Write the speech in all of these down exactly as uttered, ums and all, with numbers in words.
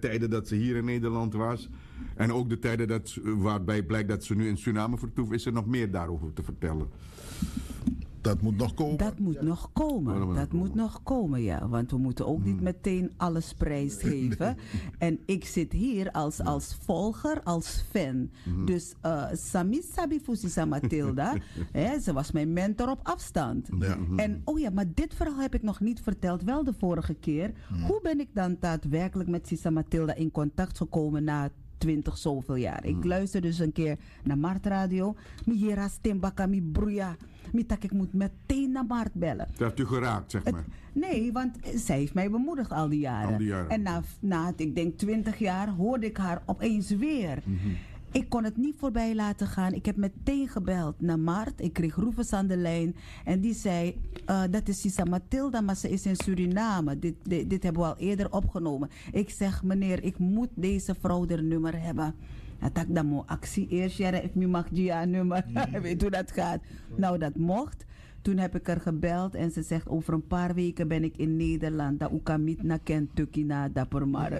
tijden dat ze hier in Nederland was. En ook de tijden dat, ze- waarbij blijkt dat ze nu in Suriname vertoeft. Is er nog meer daarover te vertellen? Dat moet nog komen. Dat moet nog komen. Oh, dat moet Dat nog moet nog komen, ja. Want we moeten ook niet meteen alles prijsgeven. En ik zit hier als, als volger, als fan. Dus uh, Sami Sabi Fusisa Matilda, hè, ze was mijn mentor op afstand. Ja. En oh ja, maar dit verhaal heb ik nog niet verteld, wel de vorige keer. Hoe ben ik dan daadwerkelijk met Sisa Matilda in contact gekomen na twintig zoveel jaar? Ik luister dus een keer naar Mart Radio. Mi jera stembaka, mi broeia. Mi tak, ik moet meteen naar Mart bellen. Dat heeft u geraakt, zeg maar. Nee, want zij heeft mij bemoedigd al die jaren. Al die jaren. En na, na, ik denk twintig jaar, hoorde ik haar opeens weer. Ik kon het niet voorbij laten gaan. Ik heb meteen gebeld naar Mart. Ik kreeg Roefes aan de lijn. En die zei, uh, dat is Sisa Matilda, maar ze is in Suriname. Dit, dit, dit hebben we al eerder opgenomen. Ik zeg, meneer, ik moet deze vrouw haar nummer hebben. Dat ik dan moet actie eerst, ja, ik mag die nummer. Weet hoe dat gaat. Nou, dat mocht. Toen heb ik haar gebeld en ze zegt, over een paar weken ben ik in Nederland. Dat ik niet naar Kentucky, naar Dappermar.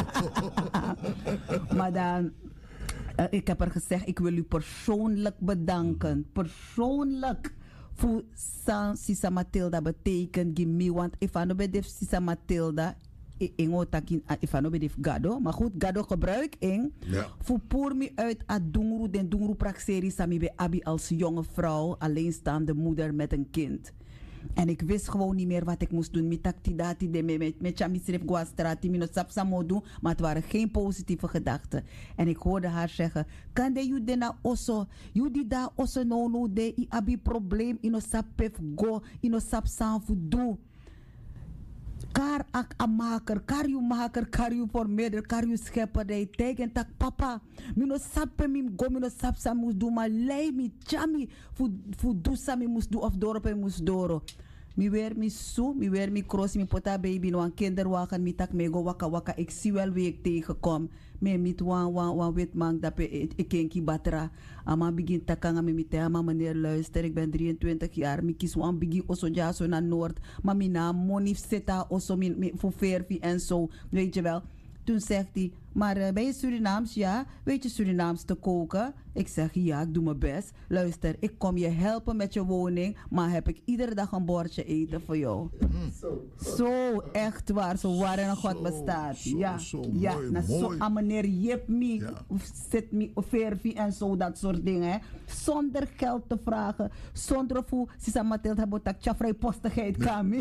Maar dan... Uh, ik heb er gezegd, ik wil u persoonlijk bedanken. Persoonlijk. Voor San Sisa Matilda betekent gimi. Want if I no bedef Sisa Matilda, ingo takin, if I no bedef gado. Maar goed, gado gebruik ik. Ja. Voor poor me uit a dungru, den dungru praxeri sami be abi als jonge vrouw, alleenstaande moeder met een kind. En ik wist gewoon niet meer wat ik moest doen. Met actidati de me met met chamisref guastrati mino sapsamodu, maar het waren geen positieve gedachten. En ik hoorde haar zeggen: "Kan de you dena osso, you di da osso no no de i abi probleem ino sapef go ino sapsanfu do." Kar ak amaker, kar you maker, kar you formeerder, kar you schepper, de tegen tak papa. Mino sappe mim go, mino sapsa moest doen, maar lei mi chami, fu dusa mi moest doen of dorp mi moest doro. Mi weer mi su, mi weer mi cross, mi pota baby, no een kinderwagen, mi tak me go waka waka. Ik zie wel wie ik tegenkom. Me mit wan wan wan wit man dat ik kenki batra. Ama begin takanga me mit ama meneer luister, ik ben drieëntwintig jaar, mi kies wan bigi oso ja zo naar Noord, maar mi naam monif seta oso mi mi voor verfi en zo, weet je wel. Toen zegt hij, maar uh, ben je Surinaams? Ja. Weet je Surinaams te koken? Ik zeg, ja, ik doe mijn best. Luister, ik kom je helpen met je woning, maar heb ik iedere dag een bordje eten voor jou. Mm. Zo, echt waar. Zo waar en God Zo, bestaat. zo, ja, zo, ja. mooi, Nou, zo mooi. aan meneer Jip me, Ja. zit me, verfi en zo, dat soort dingen. Hè. Zonder geld te vragen, zonder voor, Sisa Matilda hebben dat vrij postigheid kan.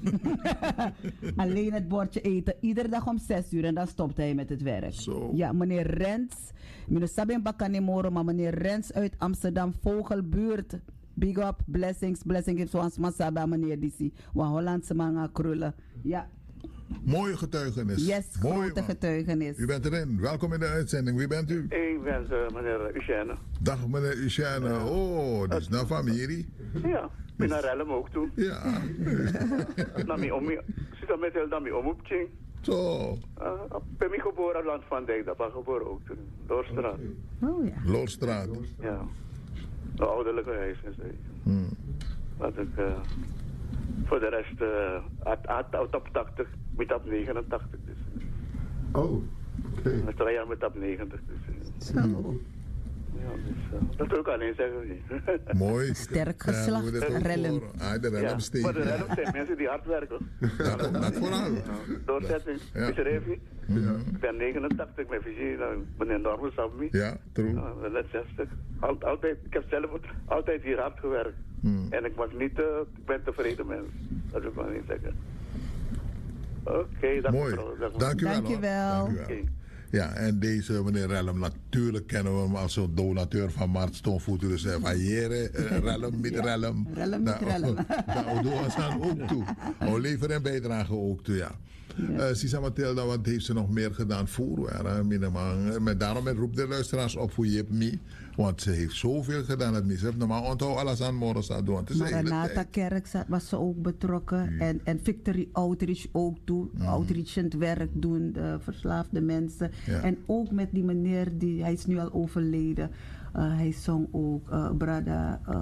Alleen het bordje eten, iedere dag om zes uur en dan stopt hij met het werk. Zo. Ja, meneer Rens, meneer Sabin Bakanemoro, maar meneer Rens uit Amsterdam, Vogelbuurt. Big up, blessings, blessings, zoals Masaba, meneer Disi. Wa Hollandse man krullen. Ja. Mooie getuigenis. Yes, Mooi, grote man. getuigenis. U bent erin. Welkom in de uitzending. Wie bent u? Ik ben uh, meneer Eugène. Dag meneer Eugène. Oh, dat is naar familie. Ja, ik ben naar Rellem ook toe. Ja. Na mi omi, zit er met heel dat mi omhoepching. Zo. Ik ben geboren land van Dijk, dat was geboren ook toen. Doorstraat. Oh ja. Loodstraat. Ja. De ouderlijke huis en zo. Hmm. Wat ik uh, voor de rest uh, had op tachtig, met op negenentachtig dus. Oh, oké. Okay. Dat is twee jaar met op negentig dus. Zo. Ja, dus, uh, dat wil ik alleen zeggen. Mooi. Sterk geslacht, ja, Rellem. Ah, de Rellem Ja, steekt. maar de Rellem zijn mensen die hard werken. Ja, dat, dat vooral. Ja, doorzetting, Ja. beschreef je. Ja. Ik ben negenentachtig met visie, meneer Norman Sammi. Ja, true. Ja, net zestig. Al, altijd, ik heb zelf altijd hier hard gewerkt. Hmm. En ik mag niet, uh, ik ben tevreden mens. Dat wil ik maar niet zeggen. Oké, okay, dank Mooi. u wel. Dank u wel. Dank je hoor. wel. Dank u wel. Okay. Ja, en deze meneer Rellem, natuurlijk kennen we hem als een donateur van Mart Stonevoeten. Dus uh, van Jere, uh, Rellem, met Rellem. Rellem met Rellem. Daar doen we aan ook toe. O, leveren en bijdragen ook toe, ja. Uh, Sisa Matilda, wat heeft ze nog meer gedaan voor? Met daarom roept de luisteraars op voor Jip Me. Want ze heeft zoveel gedaan dat ze heeft normaal onthoud alles aan morgen staat doen. Maranatha Kerk was ze ook betrokken. Ja. En, en Victory Outreach ook toe. Mm. Outreachend werk doen, de verslaafde mensen. Ja. En ook met die meneer, die, hij is nu al overleden. Uh, hij zong ook uh, Brada... Uh,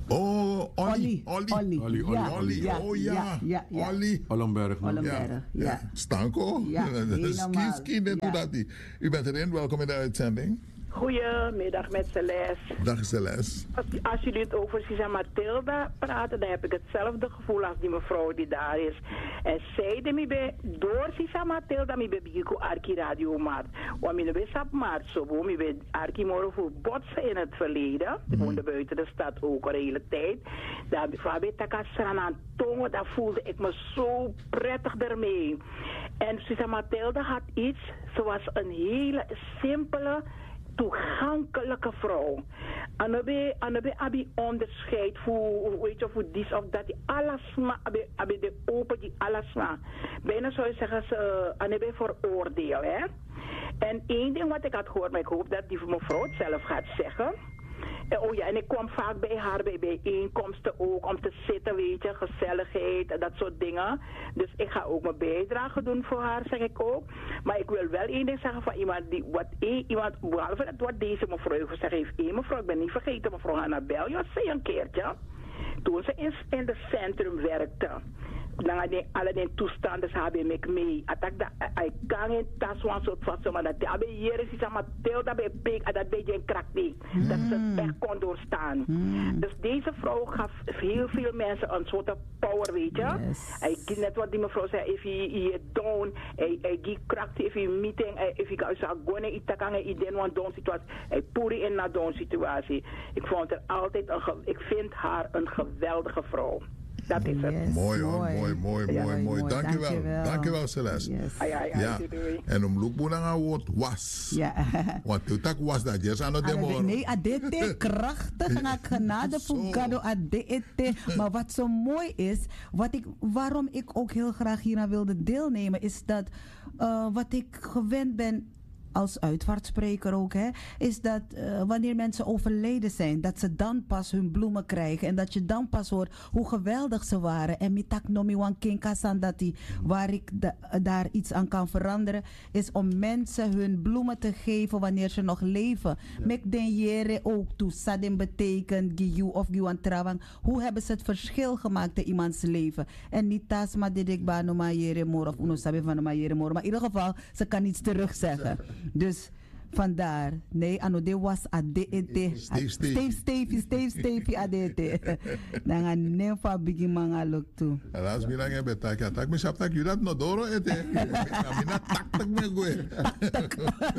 Oh, Olly. Olly. Olly. Olly. Olly, Ja, Olly. ja, Oh ja. ja, ja, ja. Olly. Ollenberg. man. Ollenberg. Ja, ja. ja. Stanko. Ja, helemaal. Ski, ski, net Ja. hoe dat die. U bent erin, welkom in de uitzending. Goedemiddag met Celeste. Dag Celeste. Als, als jullie het over Sisa Mathilda praten, dan heb ik hetzelfde gevoel als die mevrouw die daar is. En zij de mi be door Sisa Mathilda mi be bigo Arki Radio Mart. Want mi be sap Mart zo bo mi be Arki moro voor botsen in het verleden. Ik woonde buiten de stad ook al de hele tijd. Daar bij Takasran aan tongen, daar voelde ik me zo prettig ermee. En Sisa Mathilda had iets, ze was een hele simpele, toegankelijke vrouw. Anabe anabe abi onderscheid voor weet je voor dit of dat, alles maar abe abe de open die alles maar. Bijna zou je zeggen ze anabe voor oordeel, hè. En één ding wat ik had gehoord, maar ik hoop dat die mevrouw het zelf gaat zeggen. En, oh ja, en ik kwam vaak bij haar bij bijeenkomsten ook om te zitten, weet je, gezelligheid en dat soort dingen. Dus ik ga ook mijn bijdrage doen voor haar, zeg ik ook. Maar ik wil wel één ding zeggen van iemand die, wat één, iemand, behalve dat wat deze mevrouw gezegd heeft, één mevrouw, ik ben niet vergeten, mevrouw Annabel, ja, zei een keertje, toen ze in, in het centrum werkte. Dan had ik alle die toestanden hebben met mee. Attack dat ik kan in tas van soort van maar dat hebben hier is iets maar deel dat bij pik dat beetje een krak niet. Dat ze het echt kon doorstaan. Dus deze vrouw gaf heel veel mensen een soort power, weet je. Hij yes. Net wat die mevrouw zei, if je je down, hij giet kracht, if je meeting, if je kan zeggen, go naar itakang, hij den one down situatie, hij puri in naar down situatie. Ik vond er altijd een, ik vind haar een geweldige vrouw. Dat is het. Yes, mooi hoor, mooi, mooi, mooi, ja, mooi, mooi. Dank je wel. Dank je wel, Celeste. Yes. Ah, ja, ja, ja. doei. En om Loekboenanga woord was. Ja. Want toen tak was dat je aan het demo. Nee, adete krachtig en genade voor gado adete. Maar wat zo mooi is, wat ik, waarom ik ook heel graag hieraan wilde deelnemen, is dat uh, wat ik gewend ben als uitvaartspreker ook, hè, is dat uh, wanneer mensen overleden zijn, dat ze dan pas hun bloemen krijgen en dat je dan pas hoort hoe geweldig ze waren. En mitak nomi wan kinka sandati, waar ik da, daar iets aan kan veranderen, is om mensen hun bloemen te geven wanneer ze nog leven. Mek den jere ook toe, sadin betekent giyu of giwan trawang. Hoe hebben ze het verschil gemaakt in iemands leven? En niet tasma didik ba no ma jere mor of uno sabi van no ma jere mor. Maar in ieder geval, ze kan iets terugzeggen. Dus vandaar, nee, anode was adete. Steve, Steve, Steve, Steve, Steve, adete. Dan gaan neem van bigi manga look toe. Alas bilang ya betak ya tak misap tak judat no doro ete. Amina tak tak me gue. Tak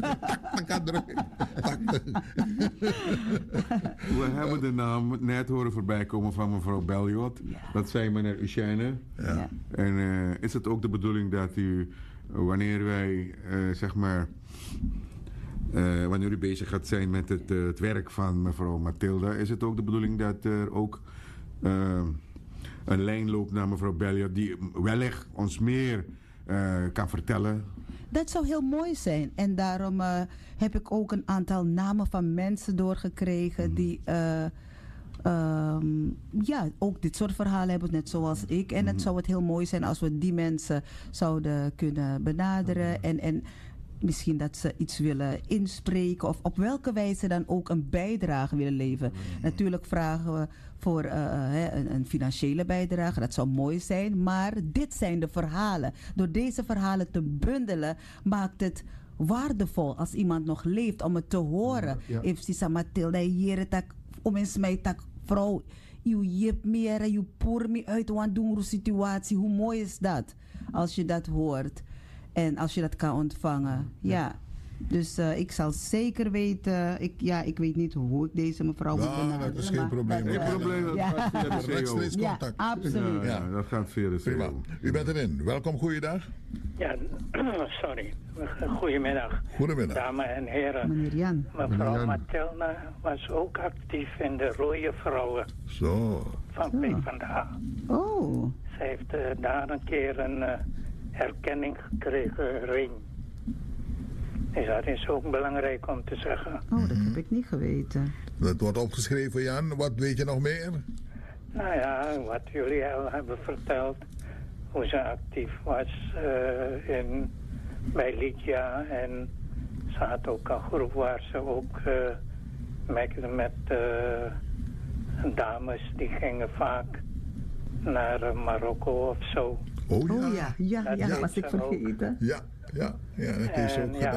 tak kadro. We hebben de naam net horen voorbij komen van mevrouw Belliot. Ja. Dat zei meneer Eugène. Ja. En uh, is het ook de bedoeling dat u, wanneer wij, uh, zeg maar, uh, wanneer u bezig gaat zijn met het, uh, het werk van mevrouw Mathilda, is het ook de bedoeling dat er ook uh, een lijn loopt naar mevrouw Belliot die wellicht ons meer uh, kan vertellen? Dat zou heel mooi zijn. En daarom uh, heb ik ook een aantal namen van mensen doorgekregen mm. die uh, um, ja, ook dit soort verhalen hebben, net zoals ik. En mm. het zou het heel mooi zijn als we die mensen zouden kunnen benaderen. Mm. En, en misschien dat ze iets willen inspreken of op welke wijze dan ook een bijdrage willen leveren. Mm. Natuurlijk vragen we voor uh, een, een financiële bijdrage, dat zou mooi zijn. Maar dit zijn de verhalen. Door deze verhalen te bundelen maakt het waardevol als iemand nog leeft om het te horen. If Sisa Mathilda hier tak om eens mij tak vrouw, je jip meer, je poer me uit een situatie. Hoe mooi is dat als je dat hoort en als je dat kan ontvangen? Ja. Dus uh, ik zal zeker weten, ik, ja, ik weet niet hoe ik deze mevrouw moet benaderen. Ja, dat is geen probleem. Geen probleem, dat ja. gaat via de C E O. Rechtstreeks Ja, contact. absoluut. Ja, ja, dat gaat via de C E O. Prima. U bent erin. Welkom, goeiedag. Ja, sorry. Goedemiddag. Goedemiddag. Dames en heren. Meneer Jan. Mevrouw Meneer Jan. Mathilda was ook actief in de Rode Vrouwen Zo. van PvdA. Oh. Zij heeft uh, daar een keer een uh, erkenning gekregen, ring. Dus dat is ook belangrijk om te zeggen. Oh, dat heb ik niet geweten. Dat wordt opgeschreven, Jan. Wat weet je nog meer? Nou ja, wat jullie al hebben verteld. Hoe ze actief was uh, in, bij Lydia. En ze had ook een groep waar ze ook uh, met, met uh, dames die gingen vaak naar uh, Marokko of zo. Oh ja. Oh ja, ja, Dat ja, deed was ik ze ook. vergeten. Ja, ja, ja, dat is En ook ja,